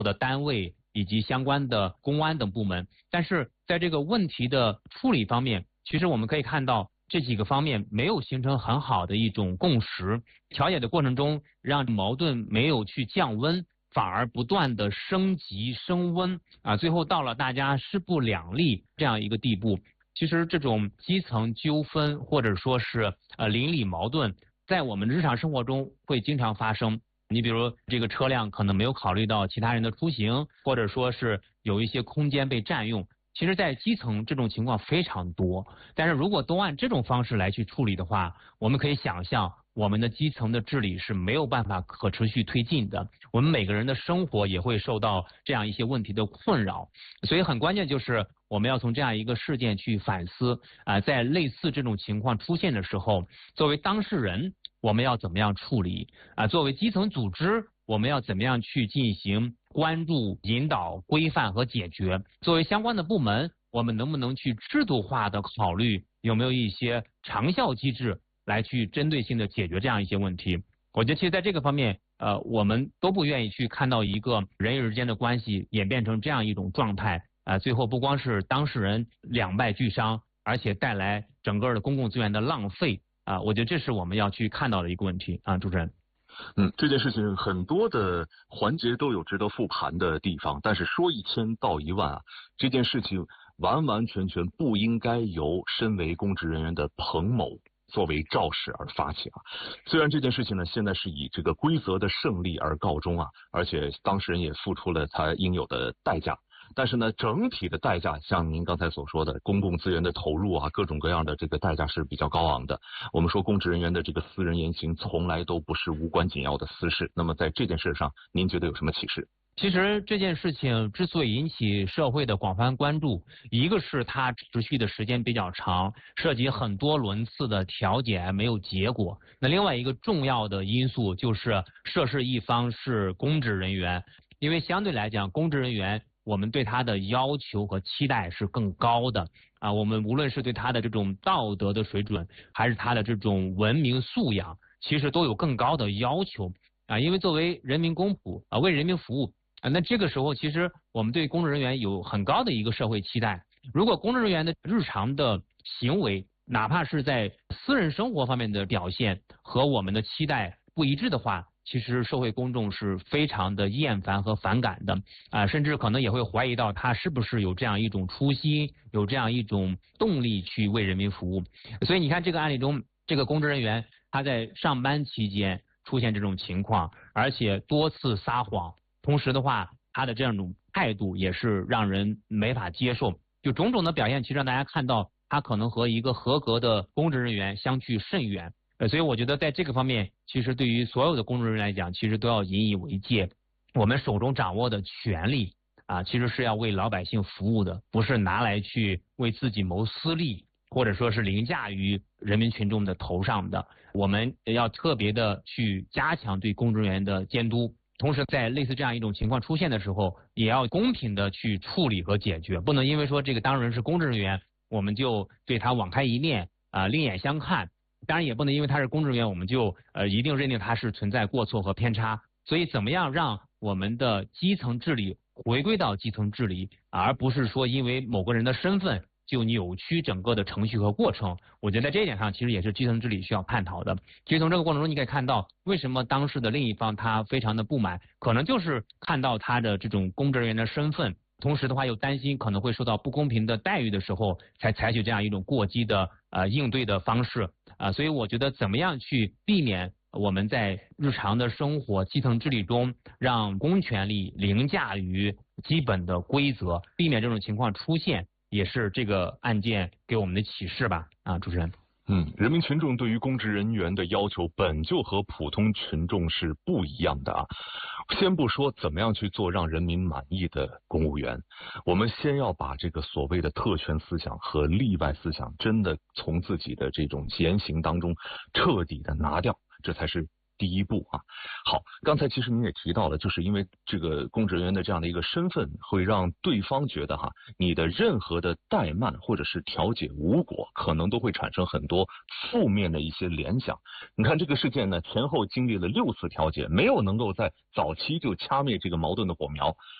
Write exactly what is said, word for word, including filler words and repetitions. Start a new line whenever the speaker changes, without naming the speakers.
的单位以及相关的公安等部门。但是在这个问题的处理方面，其实我们可以看到这几个方面没有形成很好的一种共识，调解的过程中让矛盾没有去降温，反而不断的升级升温啊，最后到了大家势不两立这样一个地步。其实这种基层纠纷或者说是呃邻里矛盾，在我们日常生活中会经常发生。你比如这个车辆可能没有考虑到其他人的出行，或者说是有一些空间被占用。其实在基层这种情况非常多，但是如果都按这种方式来去处理的话，我们可以想象我们的基层的治理是没有办法可持续推进的，我们每个人的生活也会受到这样一些问题的困扰。所以很关键就是我们要从这样一个事件去反思啊、呃，在类似这种情况出现的时候，作为当事人我们要怎么样处理啊、呃？作为基层组织我们要怎么样去进行关注、引导、规范和解决？作为相关的部门，我们能不能去制度化的考虑有没有一些长效机制来去针对性的解决这样一些问题？我觉得其实在这个方面，呃，我们都不愿意去看到一个人与人之间的关系演变成这样一种状态，啊、呃，最后不光是当事人两败俱伤，而且带来整个的公共资源的浪费啊、呃，我觉得这是我们要去看到的一个问题啊，主持人。
嗯，这件事情很多的环节都有值得复盘的地方，但是说一千道一万啊，这件事情完完全全不应该由身为公职人员的彭某作为肇始而发起啊。虽然这件事情呢，现在是以这个规则的胜利而告终啊，而且当事人也付出了他应有的代价。但是呢，整体的代价，像您刚才所说的，公共资源的投入啊，各种各样的这个代价是比较高昂的。我们说公职人员的这个私人言行，从来都不是无关紧要的私事。那么在这件事上，您觉得有什么启示？
其实这件事情之所以引起社会的广泛关注，一个是它持续的时间比较长，涉及很多轮次的调解没有结果。那另外一个重要的因素就是涉事一方是公职人员，因为相对来讲，公职人员我们对他的要求和期待是更高的啊，我们无论是对他的这种道德的水准，还是他的这种文明素养，其实都有更高的要求啊，因为作为人民公仆啊，为人民服务啊，那这个时候其实我们对公职人员有很高的一个社会期待。如果公职人员的日常的行为，哪怕是在私人生活方面的表现和我们的期待不一致的话，其实社会公众是非常的厌烦和反感的啊，甚至可能也会怀疑到他是不是有这样一种初心，有这样一种动力去为人民服务。所以你看这个案例中，这个公职人员他在上班期间出现这种情况，而且多次撒谎，同时的话他的这样一种态度也是让人没法接受，就种种的表现其实让大家看到他可能和一个合格的公职人员相去甚远。呃，所以我觉得在这个方面，其实对于所有的公职人员来讲，其实都要引以为戒。我们手中掌握的权利啊，其实是要为老百姓服务的，不是拿来去为自己谋私利，或者说是凌驾于人民群众的头上的。我们要特别的去加强对公职人员的监督，同时在类似这样一种情况出现的时候，也要公平的去处理和解决，不能因为说这个当事人是公职人员，我们就对他网开一面啊、呃，另眼相看。当然也不能因为他是公职人员，我们就呃一定认定他是存在过错和偏差。所以怎么样让我们的基层治理回归到基层治理，而不是说因为某个人的身份就扭曲整个的程序和过程。我觉得在这一点上，其实也是基层治理需要探讨的。其实从这个过程中，你可以看到为什么当事的另一方他非常的不满，可能就是看到他的这种公职人员的身份，同时的话又担心可能会受到不公平的待遇的时候，才采取这样一种过激的呃应对的方式啊、呃。所以我觉得怎么样去避免我们在日常的生活基层治理中让公权力凌驾于基本的规则，避免这种情况出现，也是这个案件给我们的启示吧。啊，主持人。
嗯，人民群众对于公职人员的要求本就和普通群众是不一样的啊。先不说怎么样去做让人民满意的公务员，我们先要把这个所谓的特权思想和例外思想真的从自己的这种言行当中彻底的拿掉，这才是第一步啊。好，刚才其实您也提到了，就是因为这个公职人员的这样的一个身份，会让对方觉得哈，你的任何的怠慢或者是调解无果，可能都会产生很多负面的一些联想。你看这个事件呢，前后经历了六次调解，没有能够在早期就掐灭这个矛盾的火苗。